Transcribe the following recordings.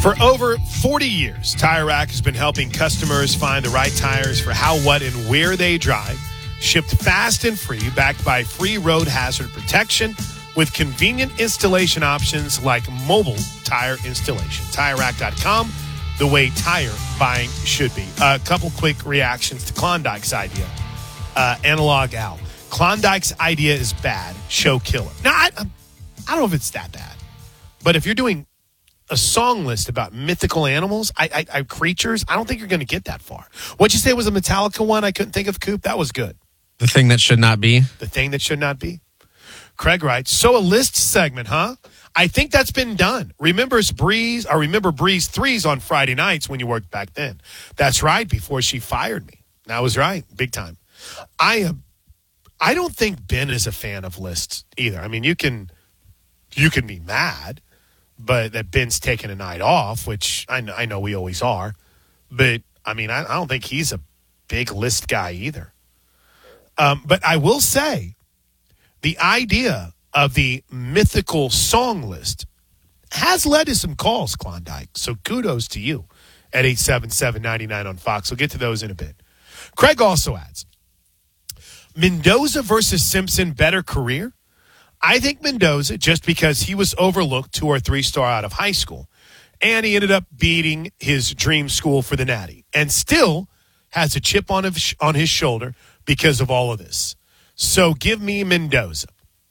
For over 40 years, Tire Rack has been helping customers find the right tires for how, what, and where they drive. Shipped fast and free, backed by free road hazard protection with convenient installation options like mobile tire installation. TireRack.com, the way tire buying should be. A couple quick reactions to Klondike's idea. Analog Al. Klondike's idea is bad. Show killer. Now, I don't know if it's that bad. But if you're doing a song list about mythical animals, creatures, I don't think you're going to get that far. What'd you say was a Metallica one I couldn't think of, Coop? That was good. The thing that should not be? The thing that should not be. Craig writes, so a list segment, huh? I think that's been done. Remember Breeze threes on Friday nights when you worked back then. That's right, before she fired me. That was right, big time. I don't think Ben is a fan of lists either. I mean, you can be mad, but that Ben's taking a night off, which I know we always are. But, I mean, I don't think he's a big list guy either. But I will say the idea of the mythical song list has led to some calls, Klondike. So kudos to you at 877-99 on Fox. We'll get to those in a bit. Craig also adds, Mendoza versus Simpson, better career? I think Mendoza, just because he was overlooked 2 or 3-star out of high school, and he ended up beating his dream school for the Natty, and still has a chip on his shoulder because of all of this. So give me Mendoza.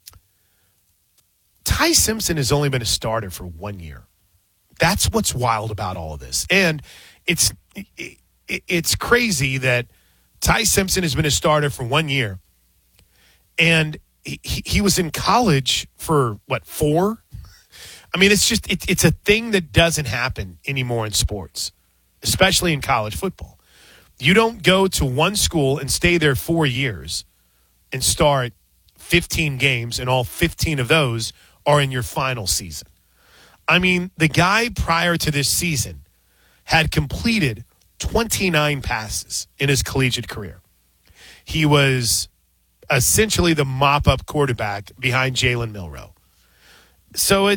Ty Simpson has only been a starter for 1 year. That's what's wild about all of this. And it's crazy that Ty Simpson has been a starter for 1 year, and he was in college for, 4? I mean, it's just it's a thing that doesn't happen anymore in sports, especially in college football. You don't go to one school and stay there 4 years and start 15 games, and all 15 of those are in your final season. I mean, the guy prior to this season had completed 29 passes in his collegiate career. He was essentially the mop-up quarterback behind Jalen Milroe. So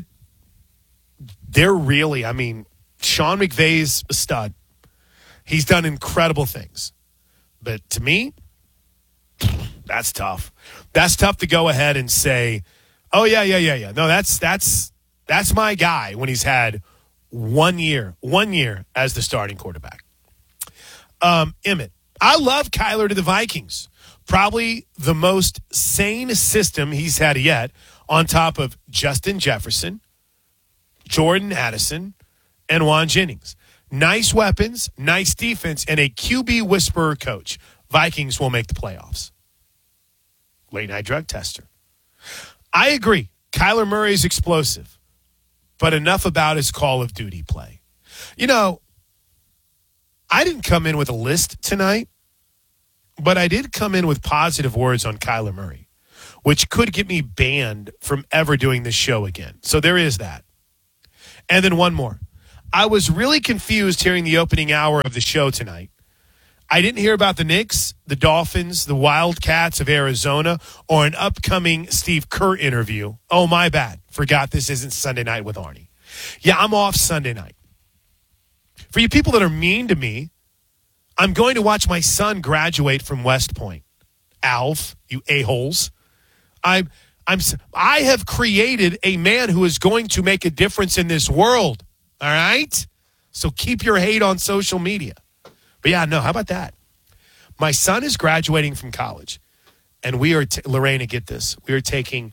Sean McVay's a stud. He's done incredible things. But to me, that's tough. That's tough to go ahead and say, oh, yeah. No, that's my guy when he's had 1 year as the starting quarterback. Emmett, I love Kyler to the Vikings. Probably the most sane system he's had yet, on top of Justin Jefferson, Jordan Addison, and Juan Jennings. Nice weapons, nice defense, and a QB whisperer coach. Vikings will make the playoffs. Late night drug tester. I agree. Kyler Murray is explosive, but enough about his Call of Duty play. You know, I didn't come in with a list tonight, but I did come in with positive words on Kyler Murray, which could get me banned from ever doing this show again. So there is that. And then one more. I was really confused hearing the opening hour of the show tonight. I didn't hear about the Knicks, the Dolphins, the Wildcats of Arizona, or an upcoming Steve Kerr interview. Oh, my bad. Forgot this isn't Sunday Night with Arnie. Yeah, I'm off Sunday night. For you people that are mean to me, I'm going to watch my son graduate from West Point. Alf, you a-holes. I have created a man who is going to make a difference in this world. All right? So keep your hate on social media. But yeah, no, how about that? My son is graduating from college, and we are, Lorena, get this, we are taking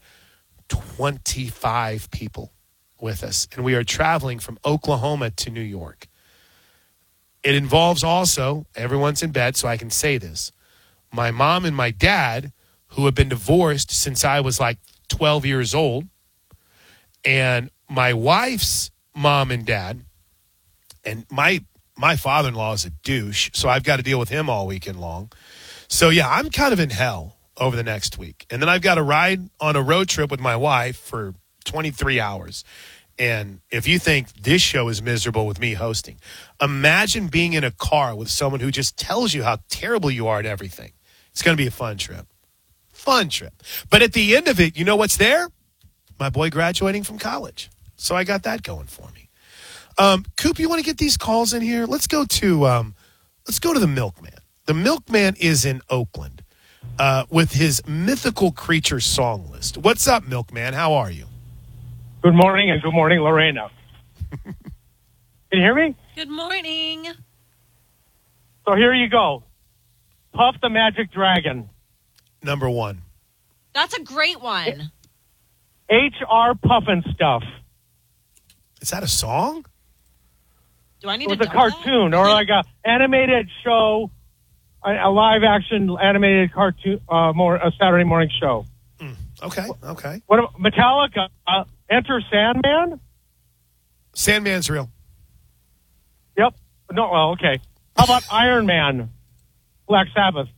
25 people with us, and we are traveling from Oklahoma to New York. It involves also, everyone's in bed, so I can say this, my mom and my dad, who have been divorced since I was like 12 years old, and my wife's mom and dad, and my father-in-law is a douche, so I've got to deal with him all weekend long. So, yeah, I'm kind of in hell over the next week. And then I've got to ride on a road trip with my wife for 23 hours. And if you think this show is miserable with me hosting, imagine being in a car with someone who just tells you how terrible you are at everything. It's going to be a fun trip. Fun trip. But at the end of it, you know what's there? My boy graduating from college. So I got that going for me. Coop, you want to get these calls in here? Let's go to the Milkman. The Milkman is in Oakland with his mythical creature song list. What's up, Milkman? How are you? Good morning, and good morning, Lorena. Can you hear me? Good morning. So here you go. Puff the Magic Dragon. Number one. That's a great one. H.R. Puffin Stuff. Is that a song? Do I need It to was a know cartoon that? or like a animated show, a live-action animated cartoon, a Saturday morning show. Okay. What about Metallica? Enter Sandman? Sandman's real. Yep. No, well, okay. How about Iron Man? Black Sabbath.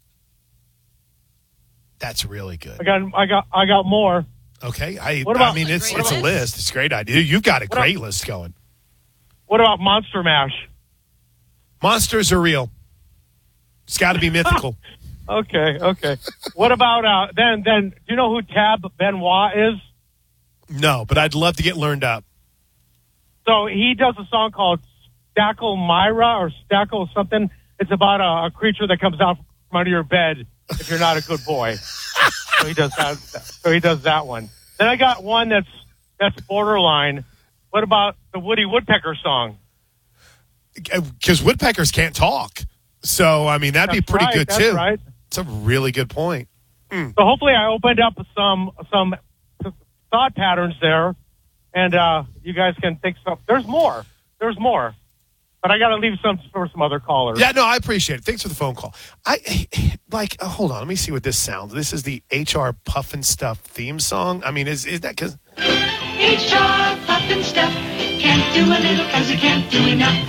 That's really good. I got more. Okay. What about- I mean, it's Great a list. list. It's a great idea. You've got a great list going. What about Monster Mash? Monsters are real. It's got to be mythical. Okay. What about then? Do you know who Tab Benoit is? No, but I'd love to get learned up. So he does a song called Stackle Myra or Stackle something. It's about a creature that comes out from under your bed if you're not a good boy. So he does that. So he does that one. Then I got one that's borderline. What about the Woody Woodpecker song? Because woodpeckers can't talk. So, I mean, that'd be pretty good, that's too. Right. It's a really good point. So hopefully I opened up some thought patterns there, and you guys can think some. There's more. But I got to leave some for some other callers. Yeah, no, I appreciate it. Thanks for the phone call. Hold on. Let me see what this sounds. This is the HR Puffin Stuff theme song. I mean, is that because... HR Puffin Stuff. Can't do a little 'cause you can't do enough.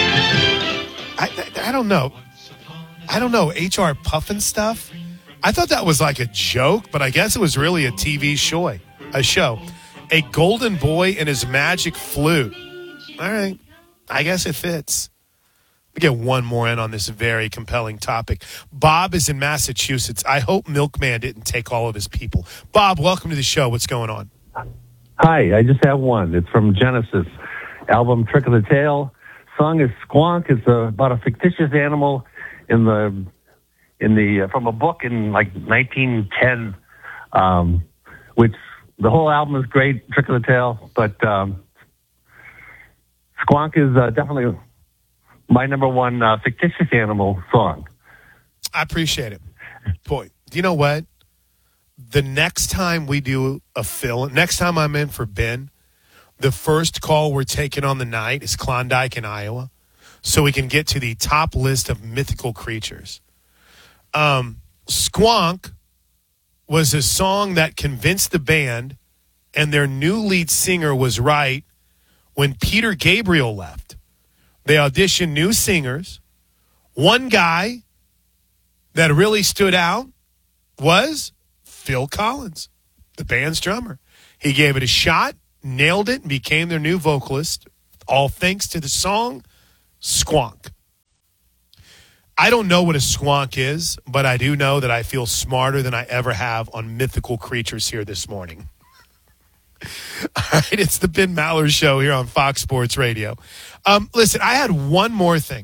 I don't know. HR Puffin Stuff? I thought that was like a joke, but I guess it was really a TV show. A golden boy and his magic flute. All right. I guess it fits. We get one more in on this very compelling topic. Bob is in Massachusetts. I hope Milkman didn't take all of his people. Bob, welcome to the show. What's going on? Hi, I just have one. It's from Genesis album Trick of the Tail. Song is Squonk. It's about a fictitious animal in the from a book in like 1910, which the whole album is great. Trick of the Tail, but Squonk is definitely my number one fictitious animal song. I appreciate it. Boy, do you know what? The next time we do a next time I'm in for Ben, the first call we're taking on the night is Klondike in Iowa, so we can get to the top list of mythical creatures. Squonk was a song that convinced the band, and their new lead singer was right when Peter Gabriel left. They auditioned new singers. One guy that really stood out was Phil Collins, the band's drummer. He gave it a shot, nailed it, and became their new vocalist, all thanks to the song Squonk. I don't know what a squonk is, but I do know that I feel smarter than I ever have on mythical creatures here this morning. All right, it's the Ben Maller Show here on Fox Sports Radio. Listen, I had one more thing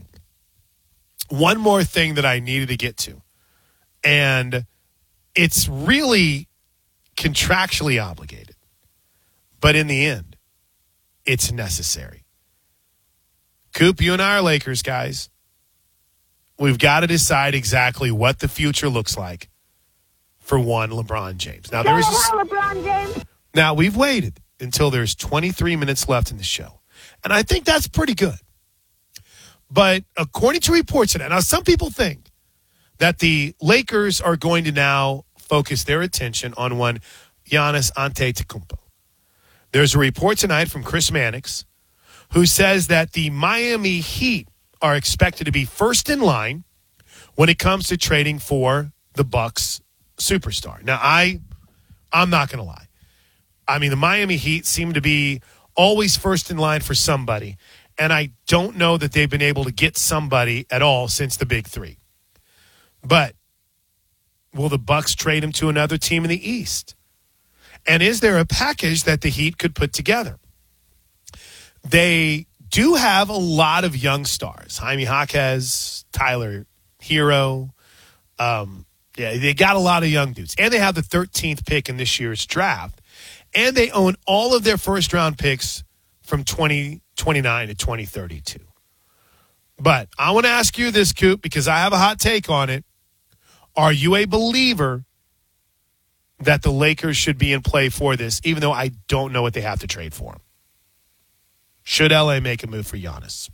that I needed to get to, and it's really contractually obligated, but in the end, it's necessary. Coop, you and I are Lakers guys. We've got to decide exactly what the future looks like for one LeBron James. Now LeBron James. Now we've waited until there's 23 minutes left in the show, and I think that's pretty good. But according to reports today, now some people think that the Lakers are going to now focus their attention on one Giannis Antetokounmpo. There's a report tonight from Chris Mannix, who says that the Miami Heat are expected to be first in line when it comes to trading for the Bucks superstar. Now, I'm not going to lie. I mean, the Miami Heat seem to be always first in line for somebody, and I don't know that they've been able to get somebody at all since the Big Three. But will the Bucks trade him to another team in the East? And is there a package that the Heat could put together? They do have a lot of young stars. Jaime Jaquez, Tyler Hero. They got a lot of young dudes. And they have the 13th pick in this year's draft. And they own all of their first-round picks from 2029 to 2032. But I want to ask you this, Coop, because I have a hot take on it. Are you a believer that the Lakers should be in play for this, even though I don't know what they have to trade for him? Should LA make a move for Giannis?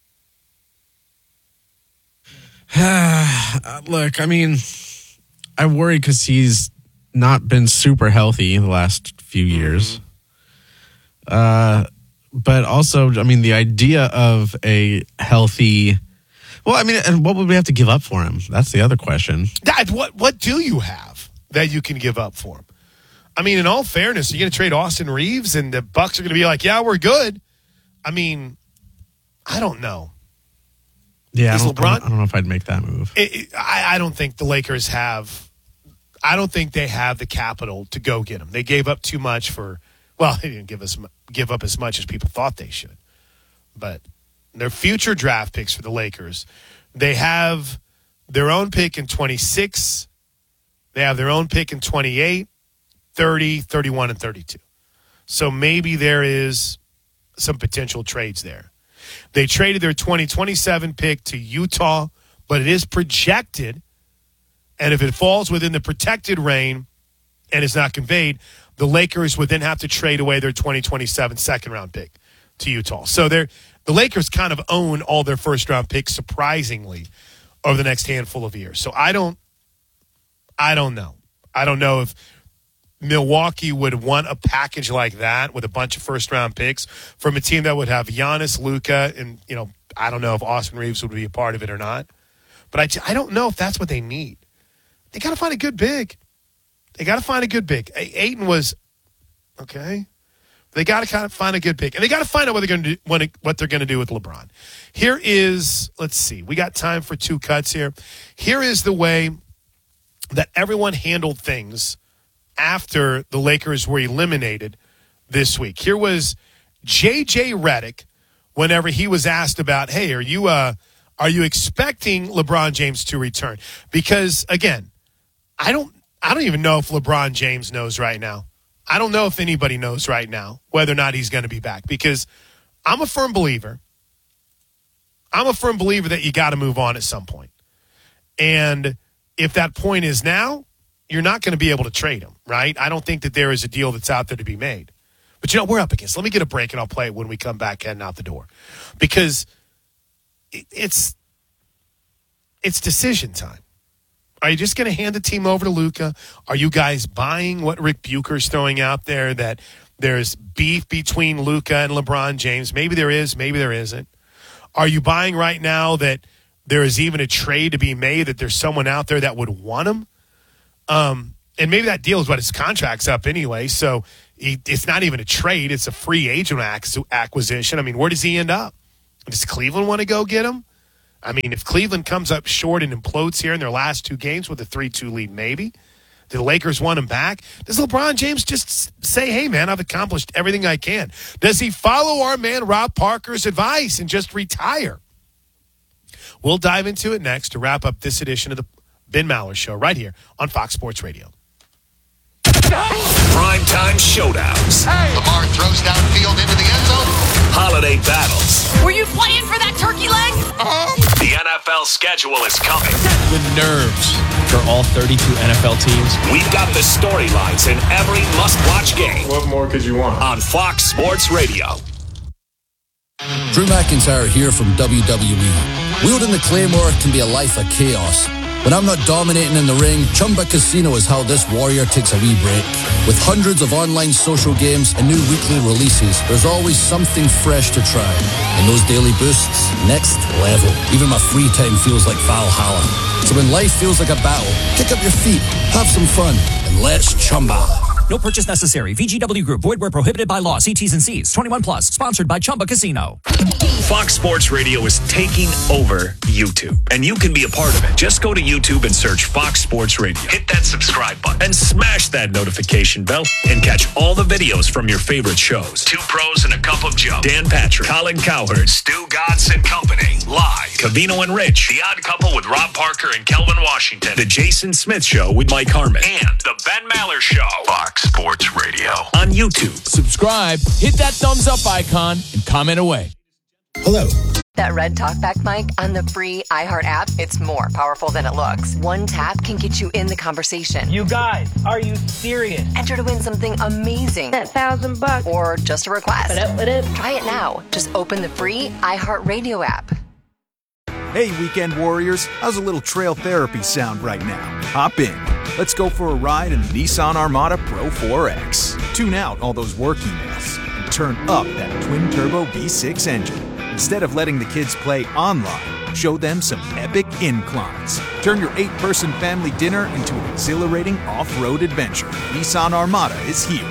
Look, I mean, I worry because he's not been super healthy the last few years. But also, I mean, the idea of a healthy... Well, I mean, and what would we have to give up for him? That's the other question. Dad, what do you have that you can give up for him? I mean, in all fairness, you're going to trade Austin Reeves and the Bucks are going to be like, yeah, we're good. I mean, I don't know. Yeah, I don't know if I'd make that move. I don't think the Lakers have... I don't think they have the capital to go get him. They gave up too much for... Well, they didn't give up as much as people thought they should. But their future draft picks for the Lakers, they have their own pick in 26. They have their own pick in 28, 30, 31, and 32. So maybe there is some potential trades there. They traded their 2027 pick to Utah, but it is projected, and if it falls within the protected range and is not conveyed, the Lakers would then have to trade away their 2027 second-round pick to Utah. So the Lakers kind of own all their first-round picks, surprisingly, over the next handful of years. So I don't know. I don't know if Milwaukee would want a package like that with a bunch of first-round picks from a team that would have Giannis, Luka, and, I don't know if Austin Reeves would be a part of it or not. But I don't know if that's what they need. They got to find a good big. Ayton was okay. They got to kind of find a good pick, and they got to find out what they're going to do with LeBron. Here is, let's see, we got time for two cuts here. Here is the way that everyone handled things after the Lakers were eliminated this week. Here was J.J. Redick whenever he was asked about, hey, are you expecting LeBron James to return? Because again, I don't even know if LeBron James knows right now. I don't know if anybody knows right now whether or not he's going to be back, because I'm a firm believer that you got to move on at some point. And if that point is now, you're not going to be able to trade him, right? I don't think that there is a deal that's out there to be made. But, we're up against. Let me get a break, and I'll play it when we come back heading out the door. Because it's decision time. Are you just going to hand the team over to Luka? Are you guys buying what Rick Bucher's throwing out there, that there's beef between Luka and LeBron James? Maybe there is, maybe there isn't. Are you buying right now that there is even a trade to be made, that there's someone out there that would want him? And maybe that deal is what his contract's up anyway, so it's not even a trade. It's a free agent acquisition. I mean, where does he end up? Does Cleveland want to go get him? I mean, if Cleveland comes up short and implodes here in their last two games with a 3-2 lead, maybe. Do the Lakers want him back? Does LeBron James just say, hey, man, I've accomplished everything I can? Does he follow our man Rob Parker's advice and just retire? We'll dive into it next to wrap up this edition of the Ben Maller Show right here on Fox Sports Radio. Primetime showdowns. Hey. Lamar throws downfield into the end zone. Holiday battles. Were you playing for that turkey leg? The NFL schedule is coming. The nerves for all 32 NFL teams. We've got the storylines in every must-watch game. What more could you want? On Fox Sports Radio. Drew McIntyre here from WWE. Wielding the Claymore can be a life of chaos. When I'm not dominating in the ring, Chumba Casino is how this warrior takes a wee break. With hundreds of online social games and new weekly releases, there's always something fresh to try. And those daily boosts, next level. Even my free time feels like Valhalla. So when life feels like a battle, kick up your feet, have some fun, and let's Chumba. No purchase necessary. VGW Group. Void where prohibited by law. See T's and C's. 21 plus. Sponsored by Chumba Casino. Fox Sports Radio is taking over YouTube, and you can be a part of it. Just go to YouTube and search Fox Sports Radio. Hit that subscribe button and smash that notification bell and catch all the videos from your favorite shows. Two Pros and a Cup of Joe. Dan Patrick, Colin Cowherd, Stu Godson and Company. Live. Cavino and Rich. The Odd Couple with Rob Parker and Kelvin Washington. The Jason Smith Show with Mike Harmon. And The Ben Maller Show. Fox Sports Radio on YouTube. Subscribe, hit that thumbs up icon, and comment away. Hello. That red talkback mic on the free iHeart app, it's more powerful than it looks. One tap can get you in the conversation. You guys, are you serious? Enter to win something amazing. That $1,000. Or just a request. What up? Try it now. Just open the free iHeart Radio app. Hey, Weekend Warriors. How's a little trail therapy sound right now? Hop in. Let's go for a ride in the Nissan Armada Pro 4X. Tune out all those work emails and turn up that twin-turbo V6 engine. Instead of letting the kids play online, show them some epic inclines. Turn your 8-person family dinner into an exhilarating off-road adventure. Nissan Armada is here.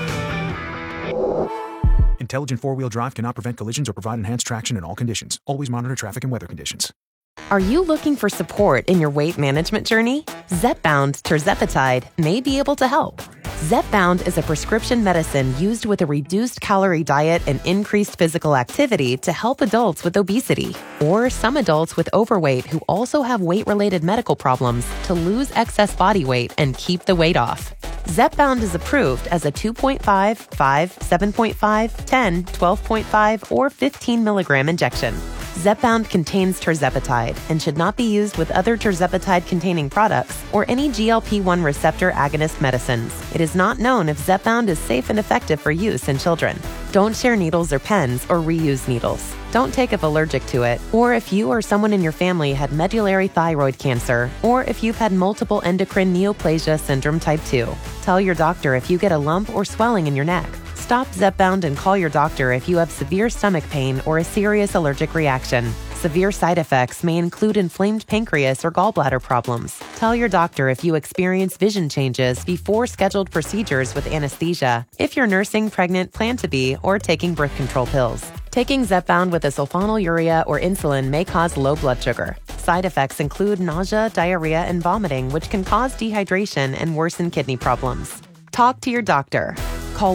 Intelligent four-wheel drive cannot prevent collisions or provide enhanced traction in all conditions. Always monitor traffic and weather conditions. Are you looking for support in your weight management journey? Zepbound tirzepatide may be able to help. Zepbound is a prescription medicine used with a reduced calorie diet and increased physical activity to help adults with obesity or some adults with overweight who also have weight-related medical problems to lose excess body weight and keep the weight off. Zepbound is approved as a 2.5, 5, 7.5, 10, 12.5, or 15 milligram injection. Zepbound contains tirzepatide and should not be used with other tirzepatide-containing products or any GLP-1 receptor agonist medicines. It is not known if Zepbound is safe and effective for use in children. Don't share needles or pens or reuse needles. Don't take if allergic to it, or if you or someone in your family had medullary thyroid cancer, or if you've had multiple endocrine neoplasia syndrome type 2. Tell your doctor if you get a lump or swelling in your neck. Stop Zepbound and call your doctor if you have severe stomach pain or a serious allergic reaction. Severe side effects may include inflamed pancreas or gallbladder problems. Tell your doctor if you experience vision changes before scheduled procedures with anesthesia, if you're nursing, pregnant, plan to be, or taking birth control pills. Taking Zepbound with a sulfonylurea or insulin may cause low blood sugar. Side effects include nausea, diarrhea, and vomiting, which can cause dehydration and worsen kidney problems. Talk to your doctor. Call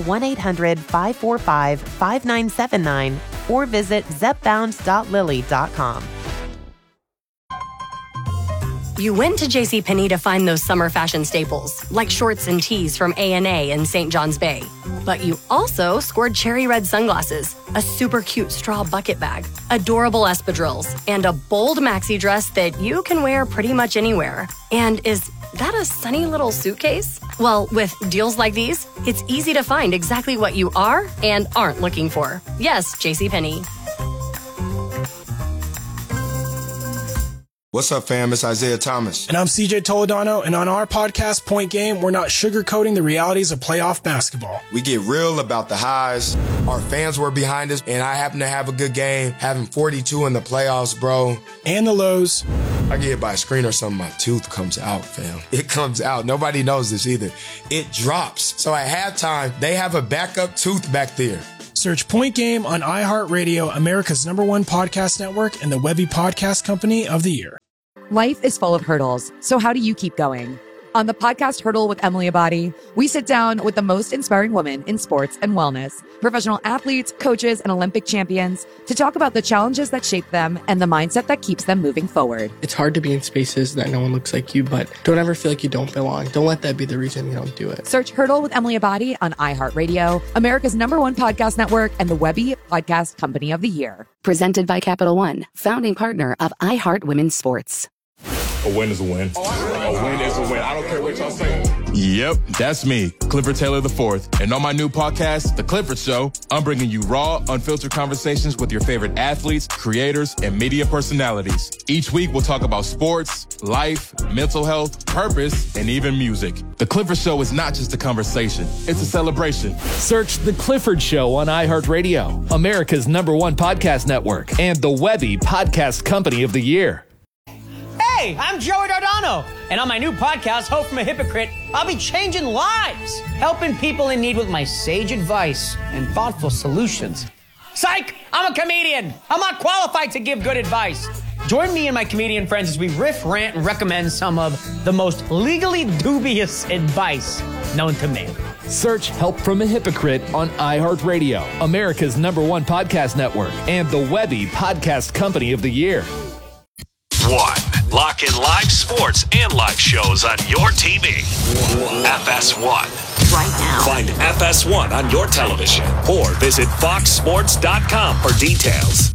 1-800-545-5979 or visit zepbound.lily.com. You went to JCPenney to find those summer fashion staples, like shorts and tees from A&A and St. John's Bay. But you also scored cherry red sunglasses, a super cute straw bucket bag, adorable espadrilles, and a bold maxi dress that you can wear pretty much anywhere. And is that a sunny little suitcase? Well, with deals like these, it's easy to find exactly what you are and aren't looking for. Yes, JCPenney. What's up, fam? It's Isaiah Thomas. And I'm CJ Toledano, and on our podcast, Point Game, we're not sugarcoating the realities of playoff basketball. We get real about the highs. Our fans were behind us, and I happen to have a good game, having 42 in the playoffs, bro. And the lows. I get hit by a screen or something, my tooth comes out, fam. It comes out. Nobody knows this either. It drops. So at halftime, they have a backup tooth back there. Search Point Game on iHeartRadio, America's #1 podcast network, and the Webby Podcast Company of the Year. Life is full of hurdles, so how do you keep going? On the podcast Hurdle with Emily Abadi, we sit down with the most inspiring women in sports and wellness, professional athletes, coaches, and Olympic champions to talk about the challenges that shape them and the mindset that keeps them moving forward. It's hard to be in spaces that no one looks like you, but don't ever feel like you don't belong. Don't let that be the reason you don't do it. Search Hurdle with Emily Abadi on iHeartRadio, America's #1 podcast network, and the Webby Podcast Company of the Year. Presented by Capital One, founding partner of iHeart Women's Sports. A win is a win. A win is a win. I don't care what y'all say. Yep, that's me, Clifford Taylor IV. And on my new podcast, The Clifford Show, I'm bringing you raw, unfiltered conversations with your favorite athletes, creators, and media personalities. Each week, we'll talk about sports, life, mental health, purpose, and even music. The Clifford Show is not just a conversation, it's a celebration. Search The Clifford Show on iHeartRadio, America's #1 podcast network, and the Webby Podcast Company of the Year. Hey, I'm Joey Dardano, and on my new podcast, Hope from a Hypocrite, I'll be changing lives, helping people in need with my sage advice and thoughtful solutions. Psych! I'm a comedian. I'm not qualified to give good advice. Join me and my comedian friends as we riff, rant, and recommend some of the most legally dubious advice known to man. Search Help from a Hypocrite on iHeartRadio, America's #1 podcast network, and the Webby Podcast Company of the Year. Lock in live sports and live shows on your TV. FS1. Right now. Find FS1 on your television or visit foxsports.com for details.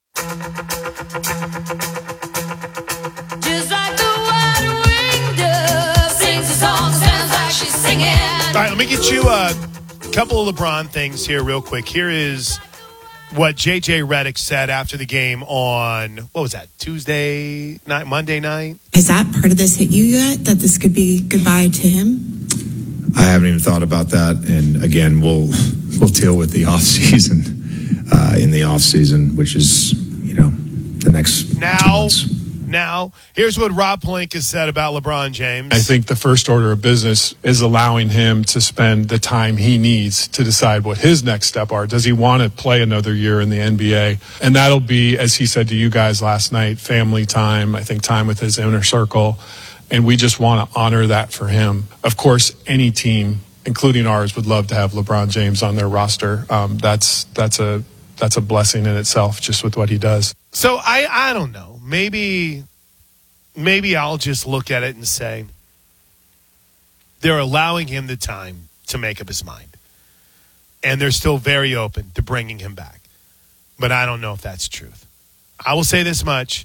Just like the white-winged dove sings a song, sounds like she's singing. All right, let me get you a couple of LeBron things here real quick. Here is what J.J. Redick said after the game on, what was that, Tuesday night, Monday night? Has that part of this hit you yet, that this could be goodbye to him? I haven't even thought about that. And again, we'll deal with the off season in the off season, which is, the next 2 months. Now, here's what Rob Pelinka said about LeBron James. I think the first order of business is allowing him to spend the time he needs to decide what his next step are. Does he want to play another year in the NBA? And that'll be, as he said to you guys last night, family time, I think time with his inner circle. And we just want to honor that for him. Of course, any team, including ours, would love to have LeBron James on their roster. That's a blessing in itself, just with what he does. So I don't know. Maybe I'll just look at it and say they're allowing him the time to make up his mind. And they're still very open to bringing him back. But I don't know if that's truth. I will say this much.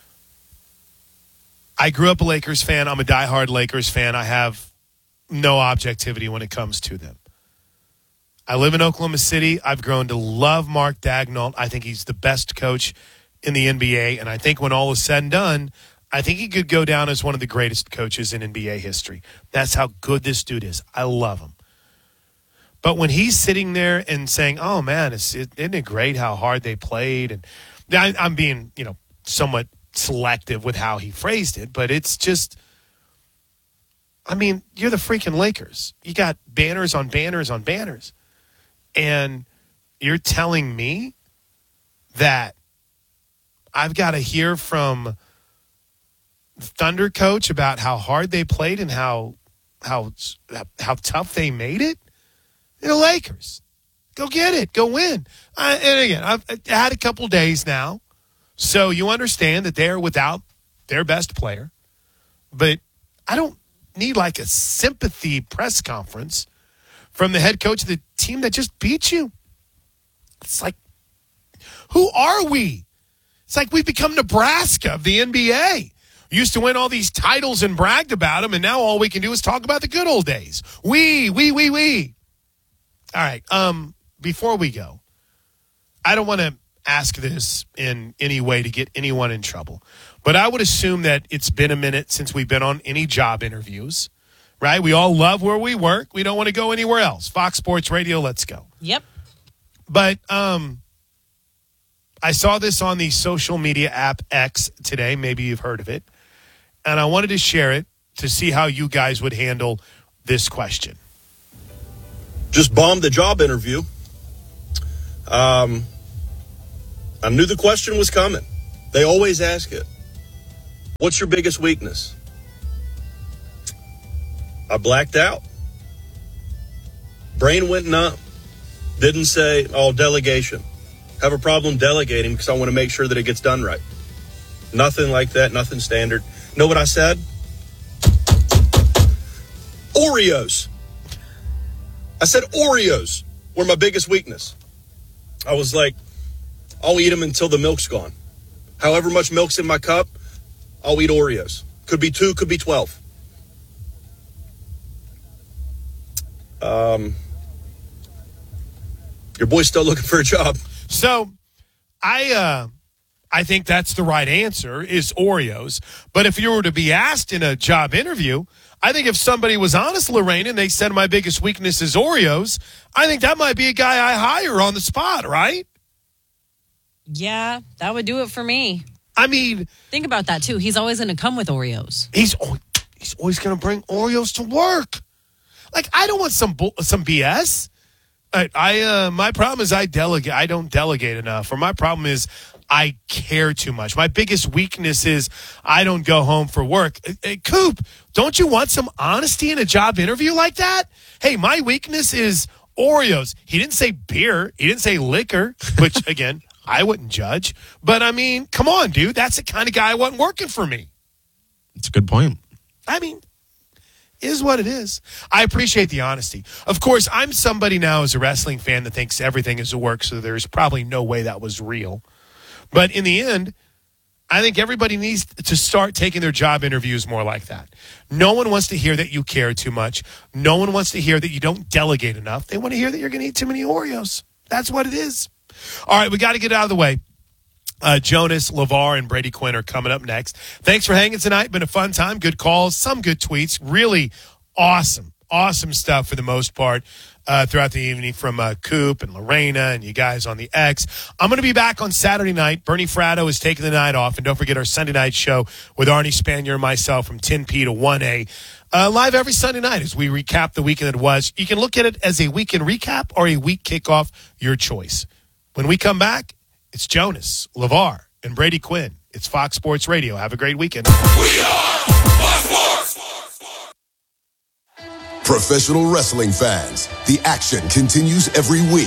I grew up a Lakers fan. I'm a diehard Lakers fan. I have no objectivity when it comes to them. I live in Oklahoma City. I've grown to love Mark Daigneault. I think he's the best coach in the NBA. And I think when all is said and done, I think he could go down as one of the greatest coaches in NBA history. That's how good this dude is. I love him. But when he's sitting there and saying, oh, man, isn't it great how hard they played? And I'm being, somewhat selective with how he phrased it, but it's just, you're the freaking Lakers. You got banners on banners on banners. And you're telling me that I've got to hear from Thunder coach about how hard they played and how tough they made it? They're the Lakers. Go get it. Go win. And again, I've had a couple days now, so you understand that they're without their best player. But I don't need like a sympathy press conference from the head coach of the team that just beat you. It's like, who are we? It's like we've become Nebraska of the NBA. We used to win all these titles and bragged about them, and now all we can do is talk about the good old days. We. All right, before we go, I don't want to ask this in any way to get anyone in trouble, but I would assume that it's been a minute since we've been on any job interviews, right? We all love where we work. We don't want to go anywhere else. Fox Sports Radio, let's go. Yep. But I saw this on the social media app X today. Maybe you've heard of it. And I wanted to share it to see how you guys would handle this question. Just bombed the job interview. I knew the question was coming. They always ask it. What's your biggest weakness? I blacked out. Brain went numb. Didn't say, delegation. Have a problem delegating because I want to make sure that it gets done right. Nothing like that, nothing standard. Know what I said? Oreos. I said Oreos were my biggest weakness. I was like, I'll eat them until the milk's gone. However much milk's in my cup, I'll eat Oreos. Could be 2, could be 12. Your boy's still looking for a job. So I think that's the right answer is Oreos. But if you were to be asked in a job interview, I think if somebody was honest, Lorraine, and they said my biggest weakness is Oreos, I think that might be a guy I hire on the spot, right? Yeah, that would do it for me. I mean, think about that too. He's always going to come with Oreos. He's always going to bring Oreos to work. Like, I don't want some BS. My problem is I don't delegate enough. Or my problem is I care too much. My biggest weakness is I don't go home for work. Hey, Coop, don't you want some honesty in a job interview like that? Hey, my weakness is Oreos. He didn't say beer. He didn't say liquor, which, again, I wouldn't judge. But, I mean, come on, dude. That's the kind of guy I want working for me. That's a good point. I mean, is what it is. I appreciate the honesty. Of course, I'm somebody now as a wrestling fan that thinks everything is a work, so there's probably no way that was real. But in the end, I think everybody needs to start taking their job interviews more like that. No one wants to hear that you care too much. No one wants to hear that you don't delegate enough. They want to hear that you're going to eat too many Oreos. That's what it is. All right, we got to get out of the way. Jonas, LeVar, and Brady Quinn are coming up next. Thanks for hanging tonight. Been a fun time. Good calls, some good tweets. Really awesome stuff for the most part throughout the evening from Coop and Lorena and you guys on the X. I'm going to be back on Saturday night. Bernie Fratto is taking the night off. And don't forget our Sunday night show with Arnie Spanier and myself from 10P to 1A. Live every Sunday night as we recap the weekend that was. You can look at it as a weekend recap or a week kickoff, your choice. When we come back, it's Jonas, LeVar, and Brady Quinn. It's Fox Sports Radio. Have a great weekend. We are Fox Sports. Professional wrestling fans, the action continues every week.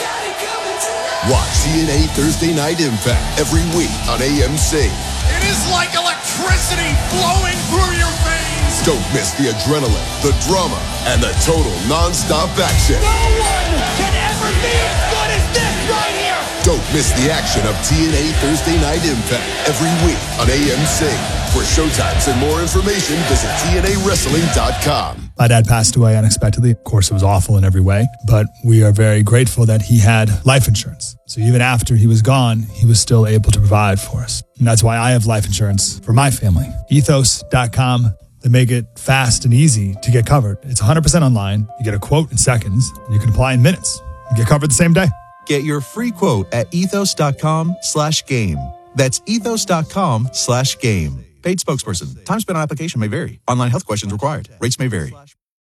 Watch TNA Thursday Night Impact every week on AMC. It is like electricity flowing through your veins. Don't miss the adrenaline, the drama, and the total non-stop action. No one can ever be as good as this right here. Don't miss the action of TNA Thursday Night Impact every week on AMC. For showtimes and more information, visit TNAWrestling.com. My dad passed away unexpectedly. Of course, it was awful in every way, but we are very grateful that he had life insurance. So even after he was gone, he was still able to provide for us. And that's why I have life insurance for my family. Ethos.com. They make it fast and easy to get covered. It's 100% online. You get a quote in seconds, and you can apply in minutes. You get covered the same day. Get your free quote at ethos.com/game. That's ethos.com/game. Paid spokesperson. Time spent on application may vary. Online health questions required. Rates may vary.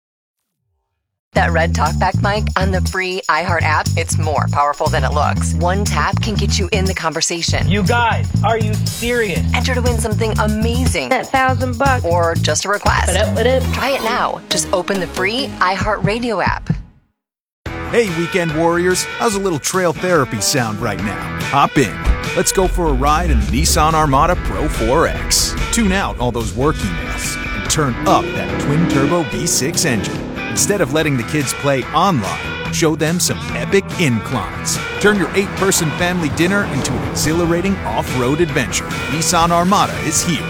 That red talkback mic on the free iHeart app, it's more powerful than it looks. One tap can get you in the conversation. You guys, are you serious? Enter to win something amazing. That $1,000. Or just a request. What up? Try it now. Just open the free iHeart Radio app. Hey, weekend warriors, how's a little trail therapy sound right now? Hop in. Let's go for a ride in the Nissan Armada Pro 4X. Tune out all those work emails and turn up that twin-turbo V6 engine. Instead of letting the kids play online, show them some epic inclines. Turn your 8-person family dinner into an exhilarating off-road adventure. Nissan Armada is here.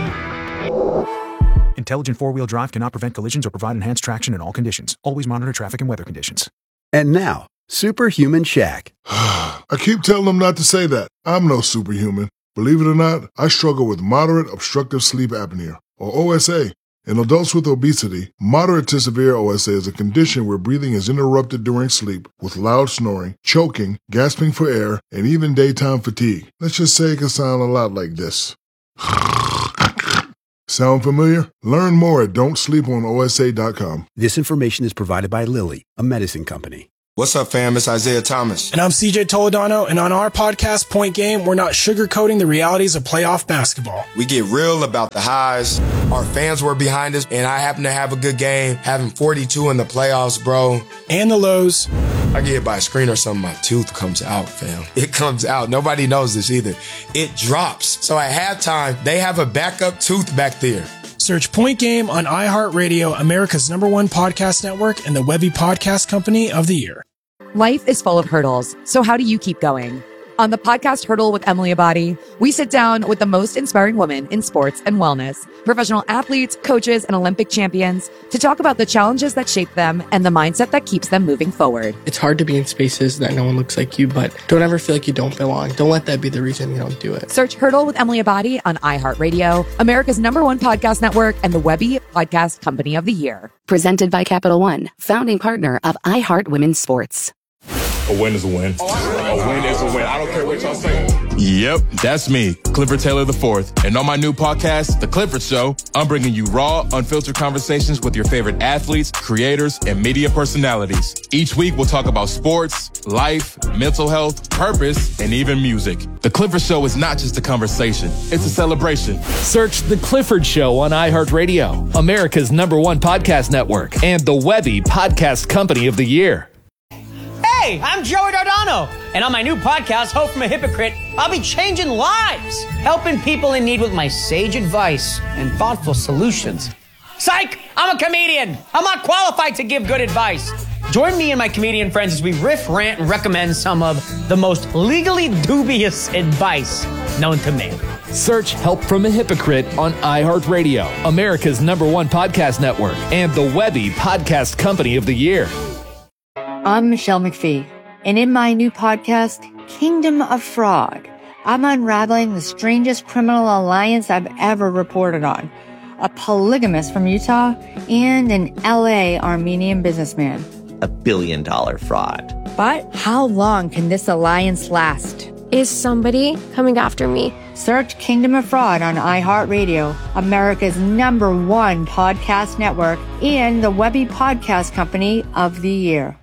Intelligent four-wheel drive cannot prevent collisions or provide enhanced traction in all conditions. Always monitor traffic and weather conditions. And now, Superhuman Shaq. I keep telling them not to say that. I'm no superhuman. Believe it or not, I struggle with moderate obstructive sleep apnea, or OSA. In adults with obesity, moderate to severe OSA is a condition where breathing is interrupted during sleep with loud snoring, choking, gasping for air, and even daytime fatigue. Let's just say it can sound a lot like this. Sound familiar? Learn more at don'tsleeponosa.com. This information is provided by Lilly, a medicine company. What's up, fam? It's Isaiah Thomas. And I'm CJ Toledano, and on our podcast, Point Game, we're not sugarcoating the realities of playoff basketball. We get real about the highs. Our fans were behind us, and I happen to have a good game, having 42 in the playoffs, bro. And the lows. I get hit by a screen or something, my tooth comes out, fam. It comes out. Nobody knows this either. It drops. So at halftime, they have a backup tooth back there. Search Point Game on iHeartRadio, America's #1 podcast network, and the Webby Podcast Company of the Year. Life is full of hurdles, so how do you keep going? On the podcast Hurdle with Emily Abadi, we sit down with the most inspiring women in sports and wellness, professional athletes, coaches, and Olympic champions to talk about the challenges that shape them and the mindset that keeps them moving forward. It's hard to be in spaces that no one looks like you, but don't ever feel like you don't belong. Don't let that be the reason you don't do it. Search Hurdle with Emily Abadi on iHeartRadio, America's #1 podcast network, and the Webby Podcast Company of the Year. Presented by Capital One, founding partner of iHeart Women's Sports. A win is a win. A win is a win. I don't care what y'all say. Yep, that's me, Clifford Taylor IV. And on my new podcast, The Clifford Show, I'm bringing you raw, unfiltered conversations with your favorite athletes, creators, and media personalities. Each week, we'll talk about sports, life, mental health, purpose, and even music. The Clifford Show is not just a conversation, it's a celebration. Search The Clifford Show on iHeartRadio, America's #1 podcast network, and the Webby Podcast Company of the Year. Hey, I'm Joey Dardano, and on my new podcast, Hope from a Hypocrite, I'll be changing lives, helping people in need with my sage advice and thoughtful solutions. Psych! I'm a comedian. I'm not qualified to give good advice. Join me and my comedian friends as we riff, rant, and recommend some of the most legally dubious advice known to man. Search Help from a Hypocrite on iHeartRadio, America's #1 podcast network, and the Webby Podcast Company of the Year. I'm Michelle McPhee, and in my new podcast, Kingdom of Fraud, I'm unraveling the strangest criminal alliance I've ever reported on. A polygamist from Utah and an LA Armenian businessman. $1 billion fraud. But how long can this alliance last? Is somebody coming after me? Search Kingdom of Fraud on iHeartRadio, America's #1 podcast network, and the Webby Podcast Company of the Year.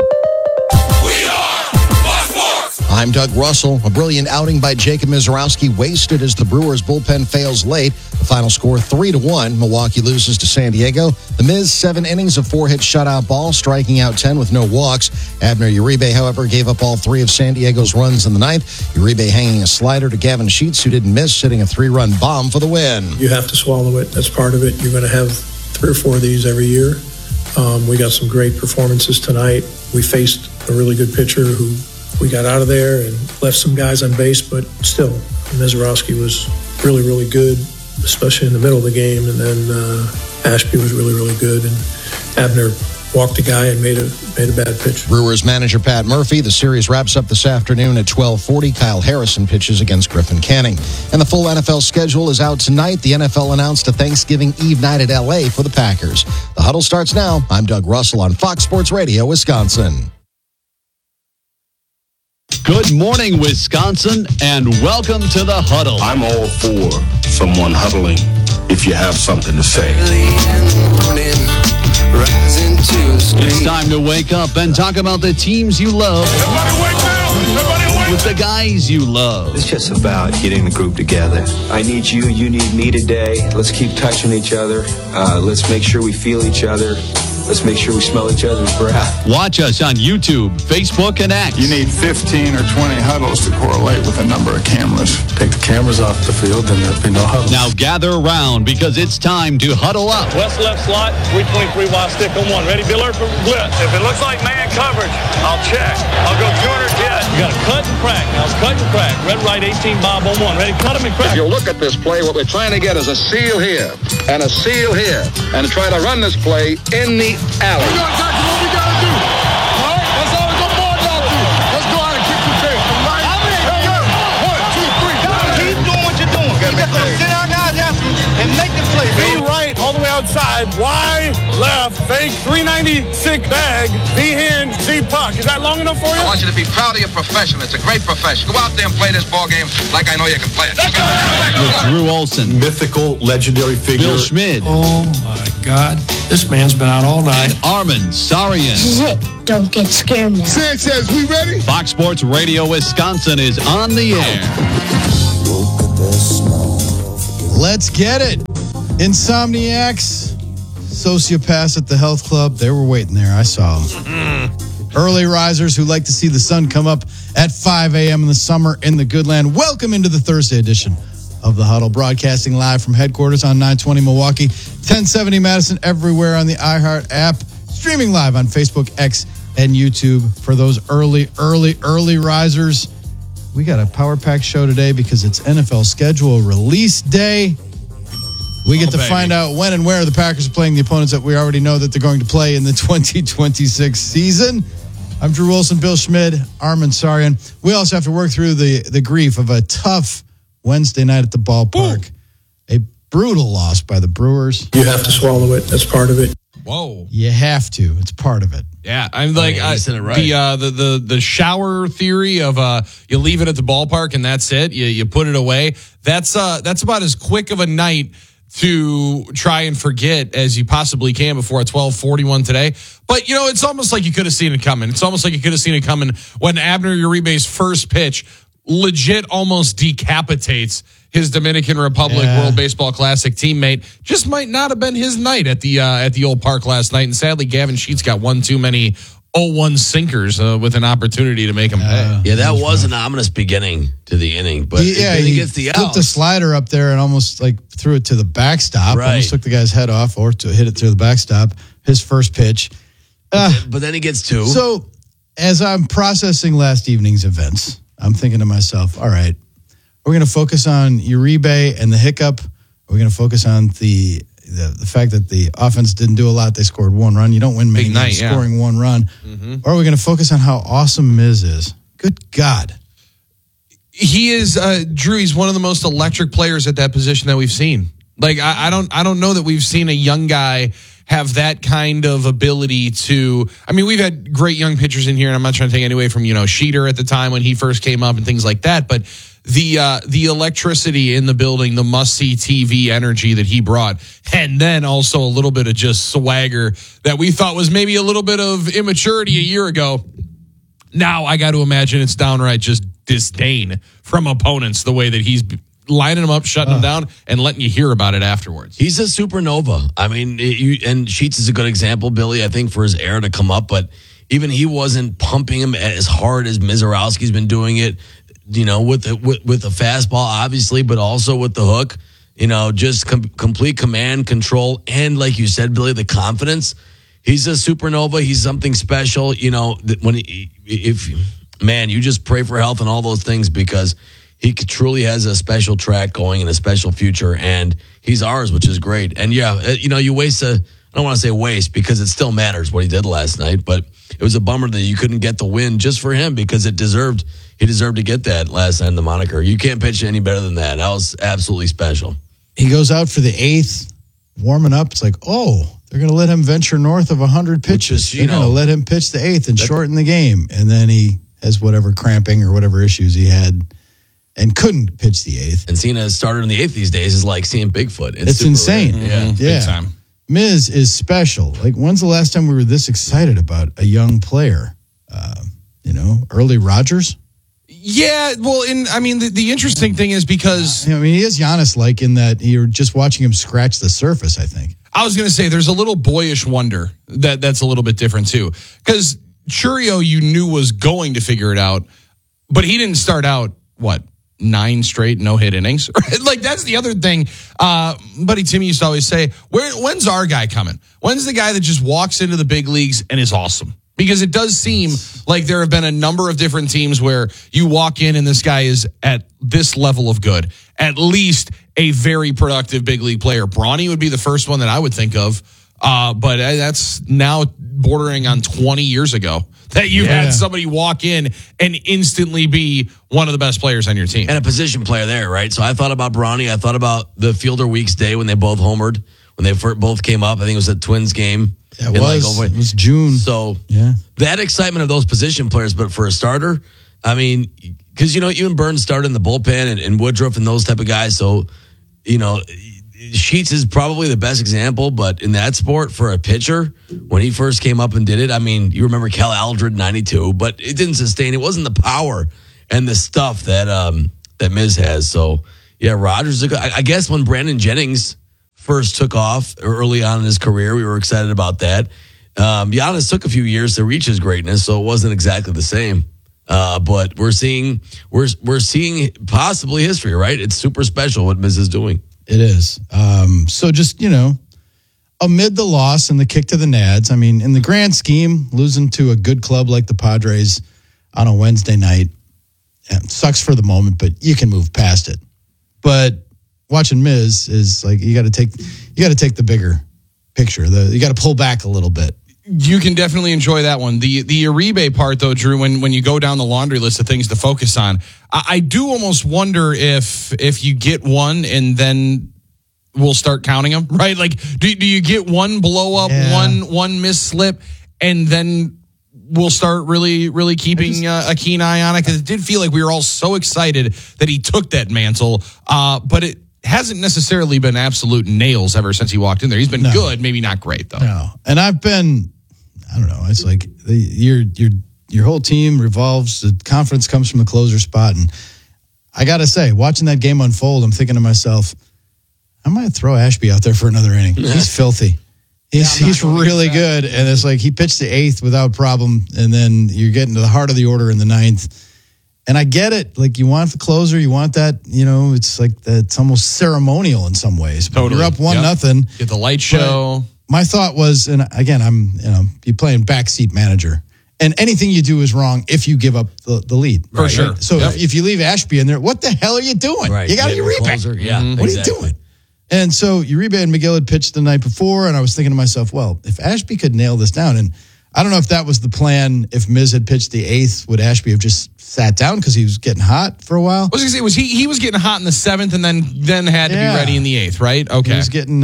I'm Doug Russell. A brilliant outing by Jacob Misiorowski wasted as the Brewers bullpen fails late. The final score 3-1. Milwaukee loses to San Diego. The Miz, 7 innings of 4-hit shutout ball, striking out 10 with no walks. Abner Uribe, however, gave up all 3 of San Diego's runs in the ninth. Uribe hanging a slider to Gavin Sheets, who didn't miss, hitting a 3-run bomb for the win. You have to swallow it. That's part of it. You're going to have 3 or 4 of these every year. We got some great performances tonight. We faced a really good pitcher who we got out of there and left some guys on base, but still, Misiorowski was really, really good, especially in the middle of the game. And then Ashby was really, really good. And Abner walked a guy and made a bad pitch. Brewers manager Pat Murphy. The series wraps up this afternoon at 12:40. Kyle Harrison pitches against Griffin Canning. And the full NFL schedule is out tonight. The NFL announced a Thanksgiving Eve night at L.A. for the Packers. The Huddle starts now. I'm Doug Russell on Fox Sports Radio, Wisconsin. Good morning, Wisconsin, and welcome to the Huddle. I'm all for someone huddling if you have something to say. It's time to wake up and talk about the teams you love. Everybody wake up! Everybody wake with the guys you love. It's just about getting the group together. I need you, you need me today. Let's keep touching each other. Let's make sure we feel each other. Let's make sure we smell each other's breath. Watch us on YouTube, Facebook, and X. You need 15 or 20 huddles to correlate with a number of cameras. Take the cameras off the field, and there'll be no huddle. Now gather around because it's time to huddle up. West left slot, 323 wide stick on 1. Ready, be alert for blitz. If it looks like man coverage, I'll check. I'll go 200 jet. You got to cut and crack. Now it's cut and crack. Red right 18 Bob on 1. Ready, cut him and crack. If you look at this play, what we're trying to get is a seal here and a seal here and try to run this play in the alley. We got exactly what we got to do. All right, that's all we got more to do. Let's go out and kick the tail. Right? Keep doing what you're doing. You just gonna sit our guys after and make the play. Be right all the way outside. Y left, fake 396 bag, V hand, Z puck. Is that long enough for you? I want you to be proud of your profession. It's a great profession. Go out there and play this ball game like I know you can play it. With Drew Olson, mythical, legendary figure. Bill Schmid. Oh, my God. This man's been out all night. Armin Sarian. This is it. Don't get scared now. Sanchez, we ready? Fox Sports Radio Wisconsin is on the air. Let's get it. Insomniacs, sociopaths at the health club. They were waiting there. I saw them. Early risers who like to see the sun come up at 5 a.m. in the summer in the good land. Welcome into the Thursday edition of The Huddle, broadcasting live from headquarters on 920 Milwaukee, 1070 Madison, everywhere on the iHeart app, streaming live on Facebook, X, and YouTube. For those early risers, we got a power pack show today because it's NFL schedule release day. We get to find out when and where the Packers are playing the opponents that we already know that they're going to play in the 2026 season. I'm Drew Wilson, Bill Schmid, Armin Sarian. We also have to work through the grief of a tough Wednesday night at the ballpark. A brutal loss by the Brewers. You have to swallow it. That's part of it. Whoa. You have to. It's part of it. Yeah, I'm like you said it right. The shower theory of you leave it at the ballpark and that's it. You put it away. That's about as quick of a night to try and forget as you possibly can before a 12:41 today. But it's almost like you could have seen it coming. It's almost like you could have seen it coming when Abner Uribe's first pitch legit almost decapitates his Dominican Republic World Baseball Classic teammate. Just might not have been his night at the old park last night. And sadly, Gavin Sheets got one too many 0-1 sinkers with an opportunity to make him pay. Yeah, that was an ominous beginning to the inning. But then he gets the out. Flipped the slider up there and almost threw it to the backstop. Right. Almost took the guy's head off or to hit it through the backstop. His first pitch. But then he gets two. So as I'm processing last evening's events, I'm thinking to myself, all right, we're going to focus on Uribe and the hiccup. We're going to focus on the fact that the offense didn't do a lot. They scored one run. You don't win many games scoring one run. Mm-hmm. Or are we going to focus on how awesome Miz is? Good God. He is, Drew, he's one of the most electric players at that position that we've seen. Like, I don't know that we've seen a young guy have that kind of ability to, I mean, we've had great young pitchers in here, and I'm not trying to take any away from, Sheeter at the time when he first came up and things like that, but the electricity in the building, the must-see TV energy that he brought, and then also a little bit of just swagger that we thought was maybe a little bit of immaturity a year ago. Now I got to imagine it's downright just disdain from opponents, the way that he's lining them up, shutting them down, and letting you hear about it afterwards. He's a supernova. I mean, and Sheets is a good example, Billy, I think, for his heir to come up, but even he wasn't pumping him as hard as Mizorowski's been doing it, with the fastball, obviously, but also with the hook, just complete command, control, and like you said, Billy, the confidence. He's a supernova. He's something special. When you just pray for health and all those things, because he truly has a special track going and a special future, and he's ours, which is great. And you waste I don't want to say waste, because it still matters what he did last night, but it was a bummer that you couldn't get the win just for him, because he deserved to get that last night in the moniker. You can't pitch any better than that. That was absolutely special. He goes out for the eighth, warming up. It's like, they're going to let him venture north of 100 pitches. They're going to let him pitch the eighth and shorten the game. And then he has whatever cramping or whatever issues he had and couldn't pitch the eighth. And seeing a starter in the eighth these days is like seeing Bigfoot. It's insane. Yeah. Big time. Miz is special. Like, when's the last time we were this excited about a young player? Early Rodgers? Yeah, well, the interesting thing is because... he is Giannis-like in that you're just watching him scratch the surface, I think. I was going to say, there's a little boyish wonder that's a little bit different, too. Because Churio, you knew, was going to figure it out, but he didn't start out, 9 straight no-hit innings? Like, that's the other thing. Buddy Timmy used to always say, when's our guy coming? When's the guy that just walks into the big leagues and is awesome? Because it does seem like there have been a number of different teams where you walk in and this guy is at this level of good, at least a very productive big league player. Bronny would be the first one that I would think of, but that's now bordering on 20 years ago that you've had somebody walk in and instantly be one of the best players on your team. And a position player there, right? So I thought about Bronny. I thought about the Fielder Weeks day when they both homered, when they both came up. I think it was a Twins game. Yeah, it was June. So that excitement of those position players, but for a starter, because even Burns started in the bullpen and Woodruff and those type of guys. So Sheets is probably the best example, but in that sport for a pitcher, when he first came up and did it, you remember Cal Aldred 92, but it didn't sustain. It wasn't the power and the stuff that Miz has. So Rodgers. I guess when Brandon Jennings first took off early on in his career, we were excited about that. Giannis took a few years to reach his greatness, so it wasn't exactly the same. But we're seeing possibly history, right? It's super special what Miz is doing. It is. So just, amid the loss and the kick to the Nads, in the grand scheme, losing to a good club like the Padres on a Wednesday night, sucks for the moment, but you can move past it. But watching Miz is like, you got to take the bigger picture. You got to pull back a little bit. You can definitely enjoy that one. The Uribe part, though, Drew, when you go down the laundry list of things to focus on, I do almost wonder if you get one and then we'll start counting them, right? Like, do you get one blow up, one misslip, and then we'll start really keeping a keen eye on it? Because it did feel like we were all so excited that he took that mantle, but it hasn't necessarily been absolute nails ever since he walked in there. He's been good, maybe not great though. No, and I don't know. It's like your whole team revolves. The confidence comes from the closer spot, and I got to say, watching that game unfold, I'm thinking to myself, I might throw Ashby out there for another inning. He's filthy. He's really good, and it's like he pitched the 8th without problem, and then you're getting to the heart of the order in the 9th. And I get it. Like, you want the closer, you want that, it's like it's almost ceremonial in some ways. But totally. You're up 1-0. Get the light show. But my thought was, and again, you're playing backseat manager. And anything you do is wrong if you give up the lead. For sure. Right? So if you leave Ashby in there, what the hell are you doing? Right. You got Uribe. Yeah, What are you doing? And so Uribe and McGill had pitched the night before, and I was thinking to myself, well, if Ashby could nail this down, and I don't know if that was the plan. If Miz had pitched the 8th, would Ashby have just sat down because he was getting hot for a while? I was going to say, he was getting hot in the 7th and then had to be ready in the 8th, right? Okay. He was getting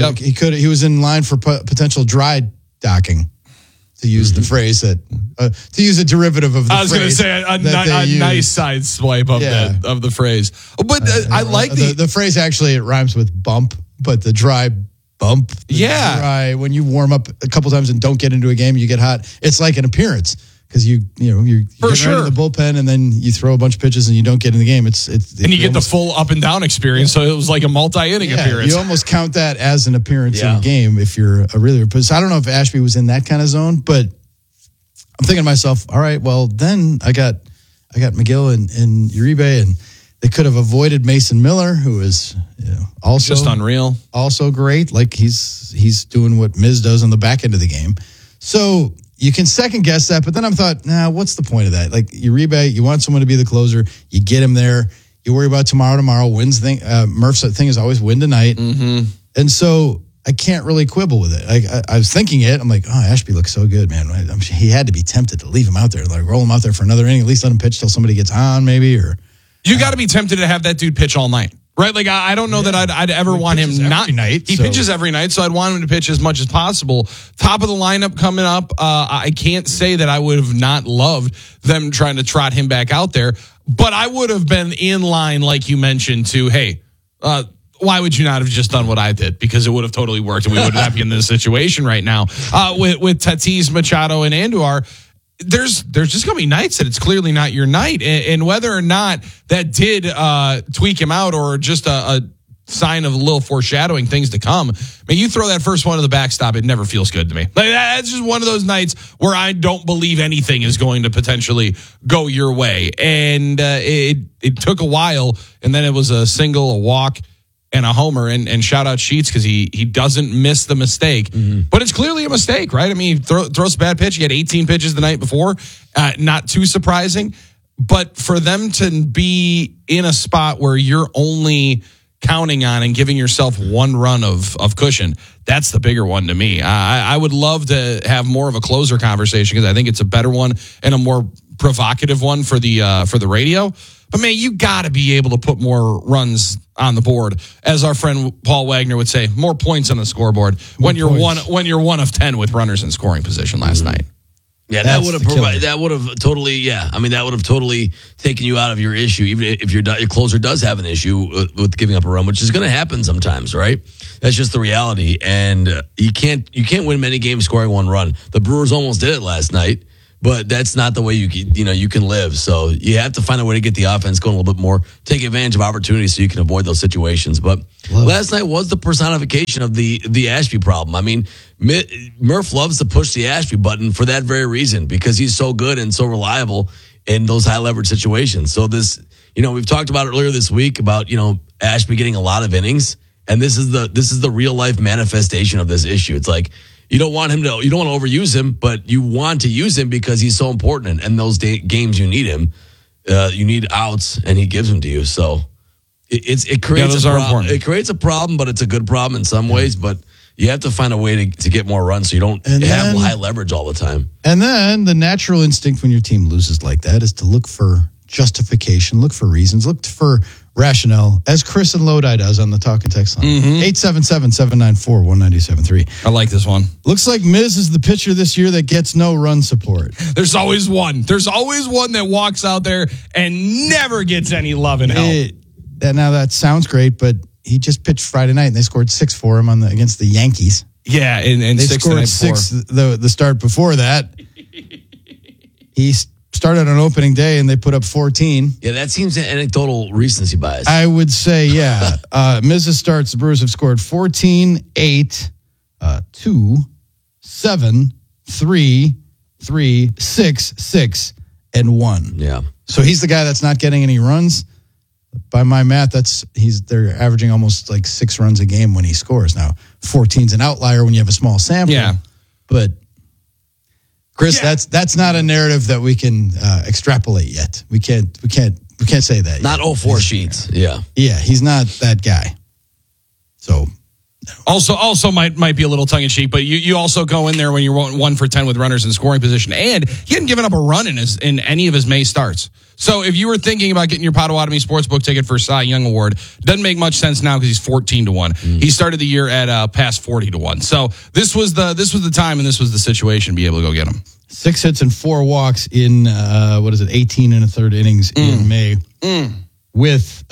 he was in line for potential dry docking, to use the phrase that to use a derivative of the phrase. I was going to say a nice side swipe of the phrase. But I like the phrase. Actually, it rhymes with bump, but the dry bump. Dry, when you warm up a couple times and don't get into a game, you get hot. It's like an appearance because you're getting into the bullpen and then you throw a bunch of pitches and you don't get in the game. And you get the full up and down experience. So it was like a multi-inning appearance. You almost count that as an appearance in a game if you're a really. So I don't know if Ashby was in that kind of zone, but I'm thinking to myself, all right, well then I got McGill and Uribe, and they could have avoided Mason Miller, who is also just unreal, also great. Like he's doing what Miz does on the back end of the game. So you can second guess that, but then I thought, what's the point of that? Like Uribe, you want someone to be the closer, you get him there. You worry about tomorrow. Wins thing. Murph's thing is always win tonight, and so I can't really quibble with it. I was thinking it. I'm like, Ashby looks so good, man. He had to be tempted to leave him out there, like roll him out there for another inning, at least let him pitch till somebody gets on, maybe. Or you got to be tempted to have that dude pitch all night, right? Like I don't know that I'd ever want him not. He pitches every night, so I'd want him to pitch as much as possible. Top of the lineup coming up. I can't say that I would have not loved them trying to trot him back out there, but I would have been in line, like you mentioned, to why would you not have just done what I did? Because it would have totally worked, and we would not be in this situation right now. With Tatis, Machado, and Andujar, there's just going to be nights that it's clearly not your night. And whether or not that did tweak him out or just a sign of a little foreshadowing things to come, you throw that first one to the backstop, it never feels good to me. Like that's just one of those nights where I don't believe anything is going to potentially go your way. And it took a while, and then it was a single, a walk, and a homer, and shout out Sheets because he doesn't miss the mistake. But it's clearly a mistake, right? I mean, he throws a bad pitch. He had 18 pitches the night before. Not too surprising. But for them to be in a spot where you're only counting on and giving yourself one run of cushion, that's the bigger one to me. I would love to have more of a closer conversation because I think it's a better one and a more provocative one for the radio. But man, you got to be able to put more runs on the board, as our friend Paul Wagner would say, more points on the scoreboard when you're 1 of 10 with runners in scoring position last night. Yeah, that would have totally taken you out of your issue, even if your closer does have an issue with giving up a run, which is going to happen sometimes, right? That's just the reality, and you can't win many games scoring one run. The Brewers almost did it last night. But that's not the way you can live. So you have to find a way to get the offense going a little bit more, take advantage of opportunities so you can avoid those situations. But last night was the personification of the Ashby problem. I mean, Murph loves to push the Ashby button for that very reason, because he's so good and so reliable in those high leverage situations. So this, we've talked about it earlier this week about, Ashby getting a lot of innings, and this is the real life manifestation of this issue. It's like, you don't want to overuse him, but you want to use him because he's so important. And those games you need him, you need outs, and he gives them to you. So it creates a problem. It creates a problem, but it's a good problem in some ways. But you have to find a way to get more runs so you don't have high leverage all the time. And then the natural instinct when your team loses like that is to look for justification, look for reasons, look for rationale, as Chris and Lodi does on the talk and text line. 877-794-1973. I like this one. Looks like Miz is the pitcher this year that gets no run support. There's always one. There's always one that walks out there and never gets any love and help. Now that sounds great, but he just pitched Friday night and they scored 6 for him against the Yankees. Yeah, and they scored 6 the start before that. He started on opening day and they put up 14. Yeah, that seems an anecdotal recency bias. I would say, yeah. Mrs. starts, the Brewers have scored 14, 8, 2, 7, 3, 3, 6, 6, and 1. Yeah. So he's the guy that's not getting any runs. By my math, they're averaging almost like 6 runs a game when he scores. Now, 14's an outlier when you have a small sample. Yeah. But Chris, that's not a narrative that we can extrapolate yet. We can't say that. Not 04 Sheets. Yeah. Yeah, he's not that guy. So Also might be a little tongue in cheek, but you also go in there when you're 1 for 10 with runners in scoring position, and he hadn't given up a run in any of his May starts. So if you were thinking about getting your Potawatomi Sportsbook ticket for Cy Young Award, doesn't make much sense now because he's 14-1. He started the year at past 40-1. So this was the time and this was the situation to be able to go get him. 6 hits and 4 walks in 18 and a third innings in May, with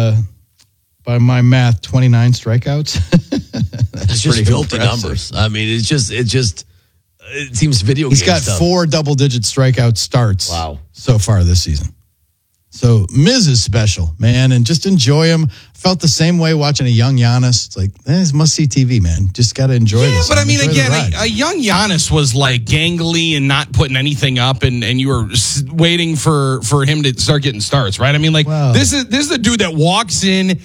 by my math 29 strikeouts. That's just filthy numbers. I mean, it seems video game He's got stuff. 4 double-digit strikeout starts so far this season. So Miz is special, man, and just enjoy him. Felt the same way watching a young Giannis. It's like, it's must-see TV, man. Just got to enjoy this. But I mean, Enjoy again, the ride. a young Giannis was like gangly and not putting anything up, and you were waiting for him to start getting starts, right? I mean, like, this is the dude that walks in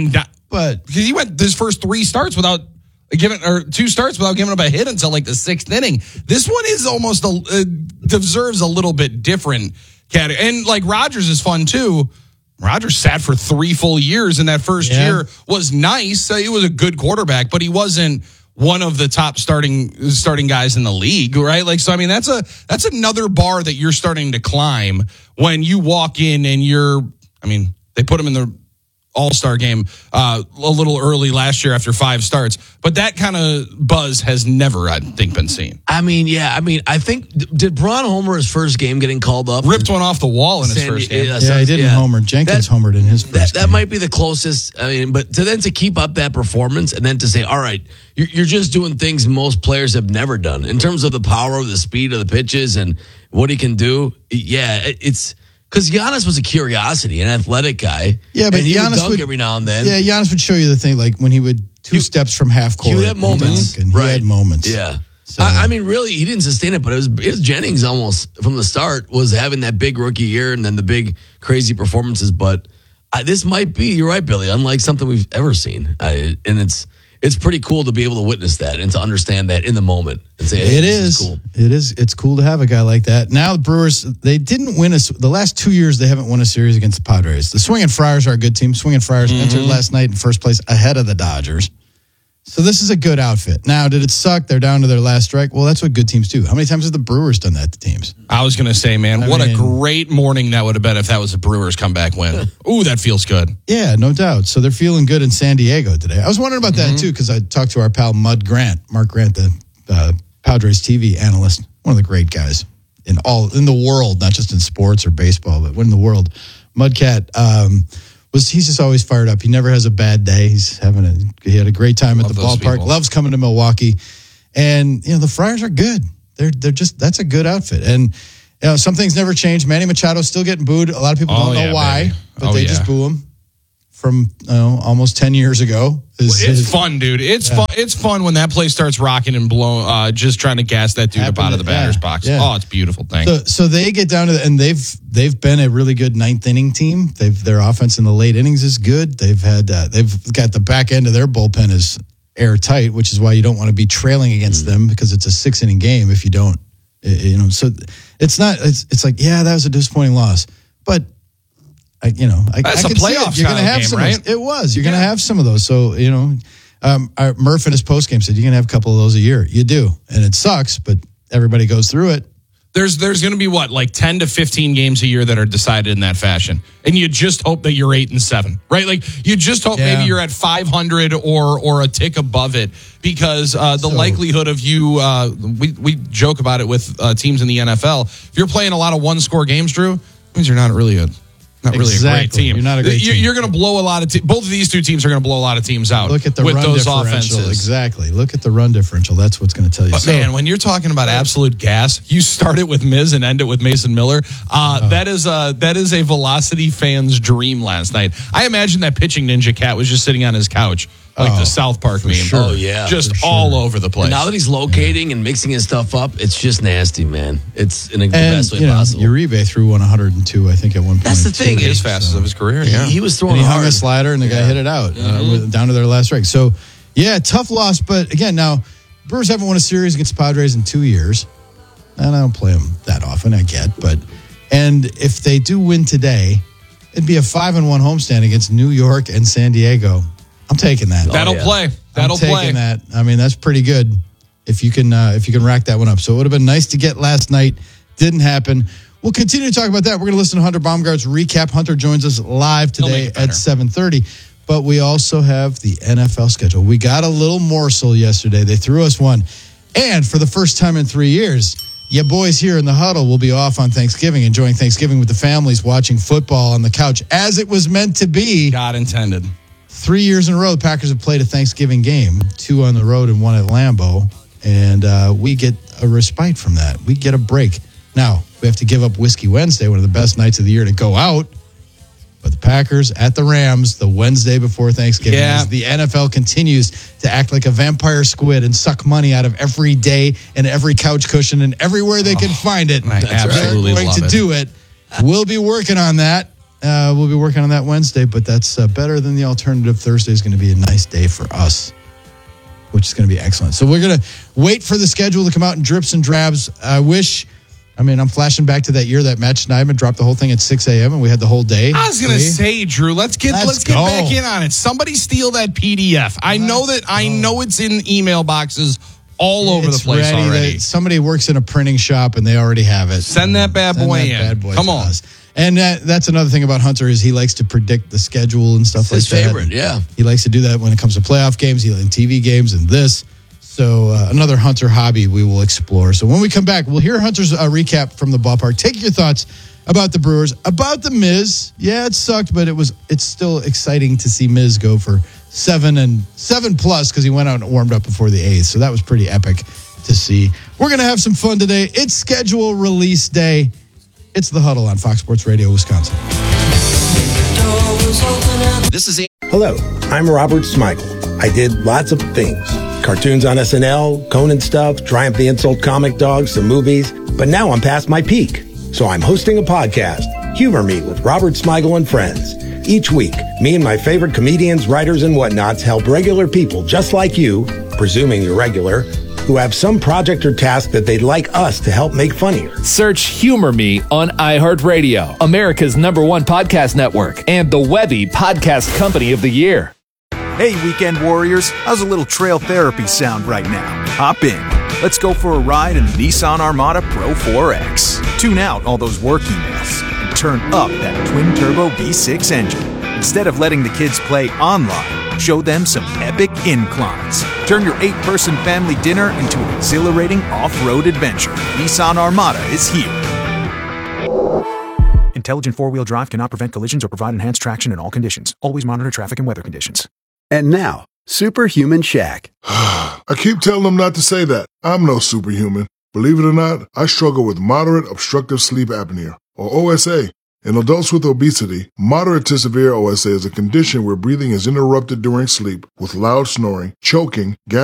but because he went his first 3 starts without giving, or 2 starts without giving up a hit until like the 6th inning. This one is almost deserves a little bit different category. And like Rodgers is fun too. Rodgers sat for 3 full years, and that first year was nice. He was a good quarterback, but he wasn't one of the top starting guys in the league, right? Like, so I mean, that's another bar that you're starting to climb when you walk in and they put him in the All-Star game a little early last year after 5 starts, but that kind of buzz has never, I think, been seen. I mean, I think, did Braun homer his first game getting called up? Ripped one off the wall in his first game. Yeah, he didn't homer. Jenkins homered in his first game. That might be the closest. I mean, but to keep up that performance and then to say, all right, you're just doing things most players have never done in terms of the power, the speed of the pitches and what he can do. Yeah, it's... Because Giannis was a curiosity, an athletic guy. Yeah, but and he Giannis would dunk every now and then. Yeah, Giannis would show you the thing, like when he would 2 steps from half court. He would have moments. He had moments. Yeah. So. I mean, really, he didn't sustain it, but it was Jennings almost from the start was having that big rookie year and then the big crazy performances. But this might be, you're right, Billy, unlike something we've ever seen. And it's pretty cool to be able to witness that and to understand that in the moment and say, hey, this is cool. It is. It's cool to have a guy like that. Now the Brewers, they didn't win the last 2 years. They haven't won a series against the Padres. The Swinging Friars are a good team. Swinging Friars entered last night in first place ahead of the Dodgers. So this is a good outfit. Now, did it suck? They're down to their last strike. Well, that's what good teams do. How many times have the Brewers done that to teams? I was going to say, man, a great morning that would have been if that was a Brewers comeback win. Ooh, that feels good. Yeah, no doubt. So they're feeling good in San Diego today. I was wondering about that, too, because I talked to our pal Mark Grant, the Padres TV analyst, one of the great guys in the world, not just in sports or baseball, but in the world. Mudcat, he's just always fired up. He never has a bad day. He had a great time at the ballpark. People. Loves coming to Milwaukee. And, the Friars are good. That's a good outfit. And, some things never change. Manny Machado's still getting booed. A lot of people don't know why, but they just boo him from almost 10 years ago. It's fun, dude. It's fun. It's fun when that place starts rocking and blowing, just trying to gas that dude up out of the batter's box. Yeah. Oh, it's a beautiful thing. So they get down to and they've been a really good 9th inning team. Their offense in the late innings is good. They've got the back end of their bullpen is airtight, which is why you don't want to be trailing against them because it's a 6-inning game if you don't. So it's not. It's like that was a disappointing loss, but. That's a playoff You're going to have game, some right? of those. It was. You're going to have some of those. So, Murph in his postgame said, you're going to have a couple of those a year. You do. And it sucks, but everybody goes through it. There's going to be like 10 to 15 games a year that are decided in that fashion. And you just hope that you're 8-7, right? Like you just hope maybe you're at 500 or a tick above it, because the likelihood of you, we joke about it with teams in the NFL. If you're playing a lot of one-score games, Drew, it means you're not really a great team. You're not a great team. You're going to blow a lot of both of these two teams are going to blow a lot of teams out. Look at the with run those differential. offenses. Exactly. Look at the run differential. That's what's going to tell you. But man, when you're talking about absolute gas, you start it with Miz and end it with Mason Miller. That is a Velocity fan's dream last night. I imagine that pitching ninja cat was just sitting on his couch. Like the South Park meme. Sure. Oh, yeah. Just all over the place. And now that he's locating and mixing his stuff up, it's just nasty, man. It's in the best way possible. Uribe threw 102, I think, at one point. That's the thing. His fastest of his career, yeah. He was throwing and he hard. hung a slider, and the guy hit it out down to their last strike. So, yeah, tough loss. But, again, now, Brewers haven't won a series against Padres in 2 years. And I don't play them that often, I get. And if they do win today, it'd be a 5-1 homestand against New York and San Diego. I'm taking that. That'll play. That'll play. I'm taking that. I mean, that's pretty good if you can rack that one up. So it would have been nice to get last night. Didn't happen. We'll continue to talk about that. We're going to listen to Hunter Baumgart's recap. Hunter joins us live today at 7:30. But we also have the NFL schedule. We got a little morsel yesterday. They threw us one. And for the first time in 3 years, you boys here in the huddle will be off on Thanksgiving, enjoying Thanksgiving with the families, watching football on the couch, as it was meant to be. God intended. 3 years in a row, the Packers have played a Thanksgiving game, 2 on the road and 1 at Lambeau, and we get a respite from that. We get a break. Now, we have to give up Whiskey Wednesday, one of the best nights of the year to go out, but the Packers at the Rams the Wednesday before Thanksgiving. As the NFL continues to act like a vampire squid and suck money out of every day and every couch cushion and everywhere they can find it. I absolutely They're going to do it. We'll be working on that. We'll be working on that Wednesday, but that's better than the alternative. Thursday is going to be a nice day for us, which is going to be excellent. So we're going to wait for the schedule to come out in drips and drabs. I'm flashing back to that year that Matt Schneidman dropped the whole thing at 6 a.m. and we had the whole day. I was going to say, Drew, let's get back in on it. Somebody steal that PDF. I know it's in email boxes all over the place already. Somebody works in a printing shop and they already have it. Send that bad boy in. Come on. And that's another thing about Hunter is he likes to predict the schedule and stuff like that. His favorite, yeah. He likes to do that when it comes to playoff games, and TV games, and this. So another Hunter hobby we will explore. So when we come back, we'll hear Hunter's recap from the ballpark. Take your thoughts about the Brewers, about the Miz. Yeah, it sucked, but it's still exciting to see Miz go for 7+ because he went out and warmed up before the 8th. So that was pretty epic to see. We're going to have some fun today. It's schedule release day. It's The Huddle on Fox Sports Radio, Wisconsin. Hello, I'm Robert Smigel. I did lots of things. Cartoons on SNL, Conan stuff, Triumph the Insult Comic Dog, some movies. But now I'm past my peak. So I'm hosting a podcast, Humor Me with Robert Smigel and Friends. Each week, me and my favorite comedians, writers, and whatnots help regular people just like you, presuming you're regular, who have some project or task that they'd like us to help make funnier. Search Humor Me on iHeartRadio, America's #1 podcast network, and the Webby Podcast Company of the Year. Hey, weekend warriors, how's a little trail therapy sound right now? Hop in. Let's go for a ride in the Nissan Armada Pro 4X. Tune out all those work emails and turn up that twin-turbo V6 engine. Instead of letting the kids play online, show them some epic inclines. Turn your 8-person family dinner into an exhilarating off-road adventure. Nissan Armada is here. Intelligent four-wheel drive cannot prevent collisions or provide enhanced traction in all conditions. Always monitor traffic and weather conditions. And now, Superhuman Shaq. I keep telling them not to say that. I'm no superhuman. Believe it or not, I struggle with moderate obstructive sleep apnea, or OSA. In adults with obesity, moderate to severe OSA is a condition where breathing is interrupted during sleep with loud snoring, choking, gas